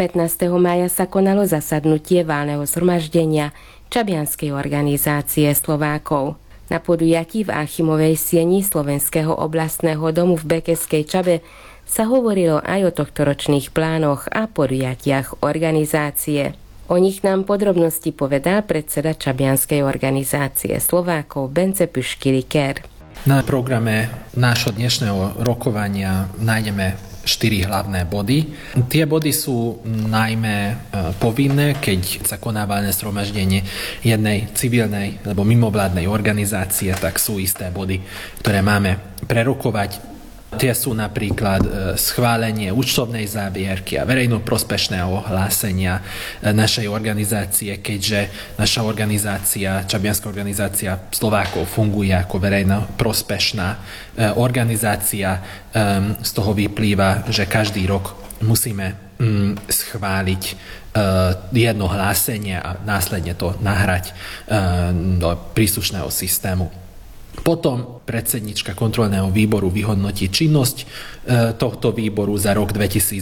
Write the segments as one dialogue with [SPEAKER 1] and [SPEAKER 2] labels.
[SPEAKER 1] 15. mája sa konalo zasadnutie valného zhromaždenia Čabianskej organizácie Slovákov. Na podujatí v Achimovej sieni Slovenského oblastného domu v Bekeskej Čabe sa hovorilo aj o tohtoročných plánoch a podujatiach organizácie. O nich nám podrobnosti povedal predseda Čabianskej organizácie Slovákov Bence Püšky-Riker.
[SPEAKER 2] Na programe nášho dnešného rokovania nájdeme 4 hlavné body. Tie body sú najmä povinné, keď sa koná valné zhromaždenie jednej civilnej alebo mimovládnej organizácie, tak sú isté body, ktoré máme prerokovať. Tie sú napríklad schválenie účtovnej zábierky a verejnoprospešného hlásenia našej organizácie, keďže naša organizácia, Čabianska organizácia Slovákov, funguje ako verejnoprospešná organizácia. Z toho vyplýva, že každý rok musíme schváliť jedno hlásenie a následne to nahrať do príslušného systému. Potom predsednička kontrolného výboru vyhodnotí činnosť tohto výboru za rok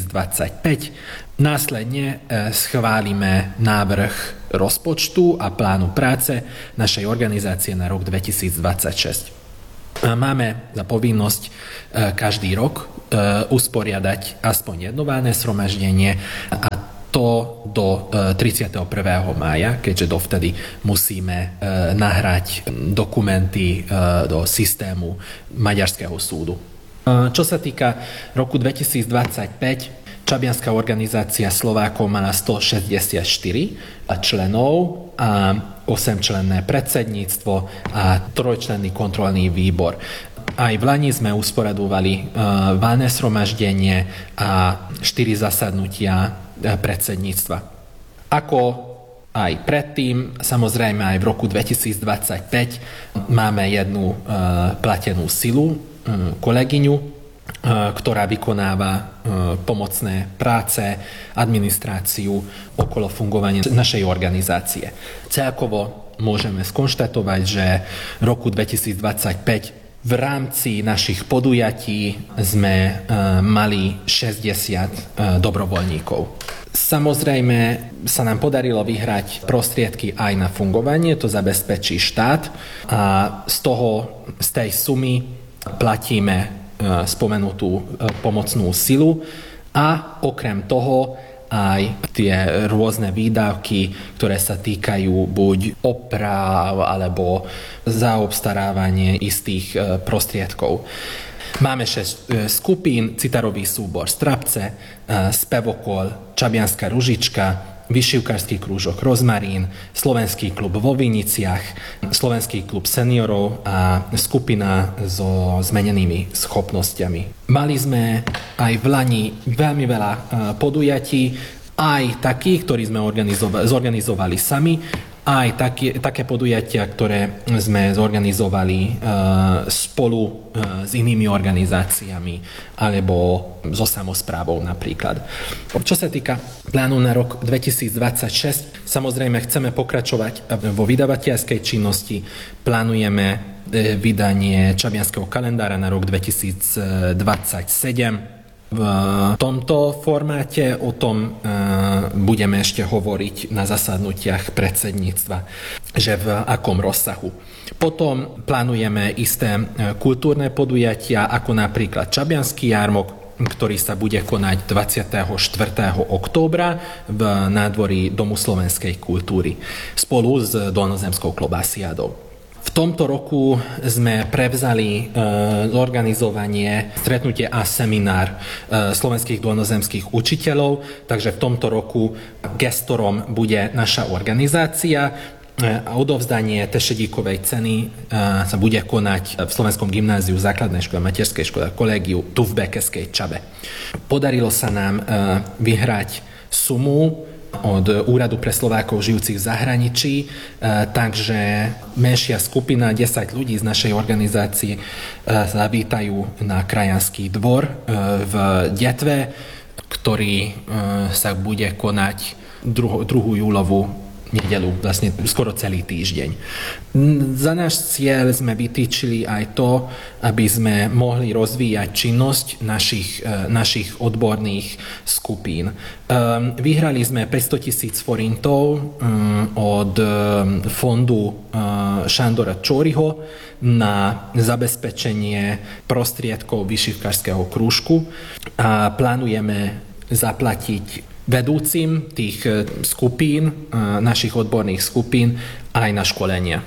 [SPEAKER 2] 2025. Následne schválime návrh rozpočtu a plánu práce našej organizácie na rok 2026. Máme za povinnosť každý rok usporiadať aspoň jedno valné zhromaždenie a to do 31. mája, keďže dovtedy musíme nahrať dokumenty do systému Maďarského súdu. Čo sa týka roku 2025, Čabianska organizácia Slovákov mala 164 členov a 8-členné predsedníctvo a 3-členný kontrolný výbor. Aj v Lani sme usporadovali valné zhromaždenie a 4 zasadnutia predsedníctva. Ako aj predtým, samozrejme aj v roku 2025 máme jednu platenú silu, kolegyňu, ktorá vykonáva pomocné práce, administráciu okolo fungovania našej organizácie. Celkovo môžeme skonštatovať, že v roku 2025 v rámci našich podujatí sme mali 60 dobrovoľníkov. Samozrejme sa nám podarilo vyhrať prostriedky aj na fungovanie, to zabezpečí štát a z tej sumy platíme spomenutú pomocnú silu a okrem toho aj tie rôzne výdavky, ktoré sa týkajú buď oprav alebo zaobstarávanie istých prostriedkov. Máme 6 skupín: citarový súbor Strapce, spevokol Čabianska ružička, vyšivkársky krúžok Rozmarín, slovenský klub vo Viniciach, slovenský klub seniorov a skupina so zmenenými schopnosťami. Mali sme aj v Lani veľmi veľa podujatí, aj takých, ktorí sme zorganizovali sami, aj také podujatia, ktoré sme zorganizovali spolu s inými organizáciami alebo so samosprávou napríklad. Čo sa týka plánu na rok 2026, samozrejme chceme pokračovať vo vydavateľskej činnosti. Plánujeme vydanie Čabianskeho kalendára na rok 2027. V tomto formáte o tom budeme ešte hovoriť na zasadnutiach predsedníctva, že v akom rozsahu. Potom plánujeme isté kultúrne podujatia, ako napríklad Čabiansky jarmok, ktorý sa bude konať 24. októbra v nádvorí Domu slovenskej kultúry spolu s Dolnozemskou klobásiádou. V tomto roku sme prevzali zorganizovanie stretnutie a seminár slovenských dolnozemských učiteľov, takže v tomto roku gestorom bude naša organizácia a odovzdanie Tešedíkovej ceny sa bude konať v Slovenskom gymnáziu, základnej škole, materskej škole, kolégiu tu v Bekeskej Čabe. Podarilo sa nám vyhrať sumu od Úradu pre Slovákov žijúcich v zahraničí, takže menšia skupina 10 ľudí z našej organizácie zavítajú na Krajanský dvor v Detve, ktorý sa bude konať 2. júlovú nedeľu, vlastne skoro celý týždeň. Za náš cieľ sme vytýčili aj to, aby sme mohli rozvíjať činnosť našich odborných skupín. Vyhrali sme 500 000 forintov od fondu Šandora Čoriho na zabezpečenie prostriedkov vyšivkárskeho krúžku a plánujeme zaplatiť vedúcim tých skupín, našich odborných skupín, aj na školenia.